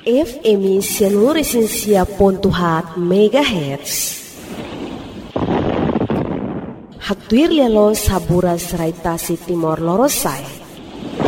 FM Sianuresinsia.hat MHz. Hatuir lialo sabura seraitasi Timor Lorosai.